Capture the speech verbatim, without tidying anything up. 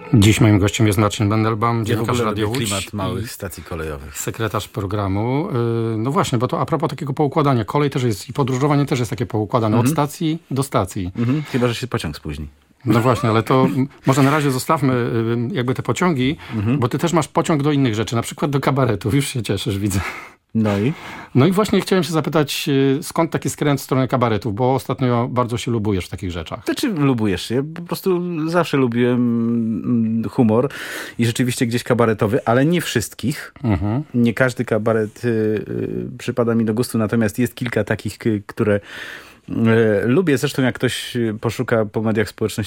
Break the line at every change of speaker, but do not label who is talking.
Dziś moim gościem jest Marcin Mendelbaum, dziennikarz Radio Łódź,
klimat małych stacji kolejowych.
Sekretarz programu. No właśnie, bo to a propos takiego poukładania. Kolej też jest i podróżowanie też jest takie poukładane. Mhm. Od stacji do stacji.
Mhm. Chyba, że się pociąg spóźni.
No właśnie, ale to może na razie zostawmy jakby te pociągi, mhm. bo ty też masz pociąg do innych rzeczy, na przykład do kabaretów. Już się cieszysz, widzę.
No i?
No i właśnie chciałem się zapytać, skąd taki skręt w stronę kabaretów, bo ostatnio bardzo się lubujesz w takich rzeczach.
To czy lubujesz się? Po prostu zawsze lubiłem humor i rzeczywiście gdzieś kabaretowy, ale nie wszystkich. Mhm. Nie każdy kabaret y, y, przypada mi do gustu, natomiast jest kilka takich, które y, lubię. Zresztą jak ktoś poszuka po mediach społecznościowych,